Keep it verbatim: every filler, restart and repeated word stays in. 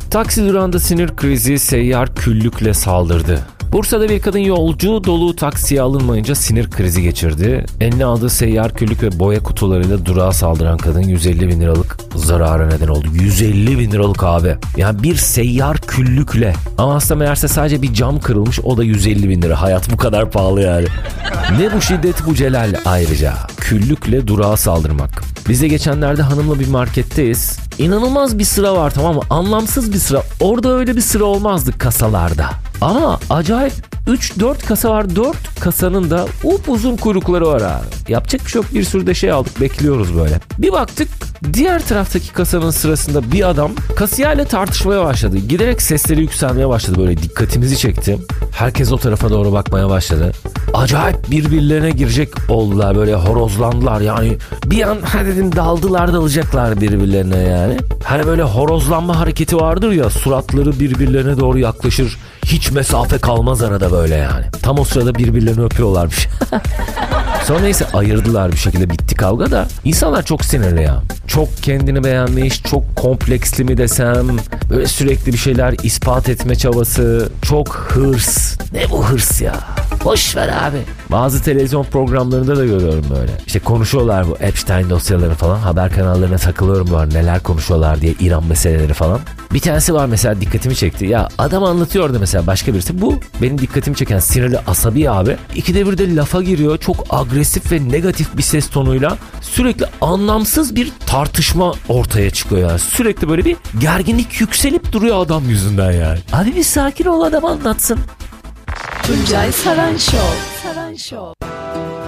Taksi durağında sinir krizi, seyyar küllükle saldırdı. Bursa'da bir kadın yolcu dolu taksiye alınmayınca sinir krizi geçirdi. Eline aldığı seyyar küllük ve boya kutularıyla durağa saldıran kadın yüz elli bin liralık zarara neden oldu. yüz elli bin liralık abi. Yani bir seyyar küllükle. Ama aslında meğerse sadece bir cam kırılmış, o da yüz elli bin lira. Hayat bu kadar pahalı yani. Ne bu şiddet bu celal ayrıca. Küllükle durağa saldırmak. Biz de geçenlerde hanımla bir marketteyiz. İnanılmaz bir sıra var, tamam mı? Anlamsız bir sıra. Orada öyle bir sıra olmazdı kasalarda. Ama acayip üç dört kasa var. dört kasanın da upuzun kuyrukları var abi. Yapacak bir şey yok. Bir sürü de şey aldık. Bekliyoruz böyle. Bir baktık diğer taraftaki kasanın sırasında bir adam kasiyerle tartışmaya başladı. Giderek sesleri yükselmeye başladı. Böyle dikkatimizi çekti. Herkes o tarafa doğru bakmaya başladı. Acayip birbirlerine girecek oldular. Böyle horozlandılar. Yani bir an ha dedim daldılar dalacaklar birbirlerine yani. Hani böyle horozlanma hareketi vardır ya. Suratları birbirlerine doğru yaklaşır. Hiç mesafe kalmaz arada böyle yani. Tam o sırada birbirlerini öpüyorlarmış. Sonra neyse ayırdılar bir şekilde, bitti kavga da. İnsanlar çok sinirli ya. Çok kendini beğenmiş, çok kompleksli mi desem. Böyle sürekli bir şeyler ispat etme çabası. Çok hırs. Ne bu hırs ya? Boş ver abi. Bazı televizyon programlarında da görüyorum böyle. İşte konuşuyorlar bu Epstein dosyaları falan. Haber kanallarına takılıyorum var neler konuşuyorlar diye, İran meseleleri falan. Bir tanesi var mesela, dikkatimi çekti. Ya adam anlatıyordu mesela başka birisi. Bu benim dikkatimi çeken sinirli asabi abi. İkide bir de lafa giriyor. Çok agresif ve negatif bir ses tonuyla sürekli anlamsız bir tartışma ortaya çıkıyor yani. Sürekli böyle bir gerginlik yükselip duruyor adam yüzünden yani. Abi bir sakin ol, adam anlatsın. Tuncay Saran Show. Saran Show.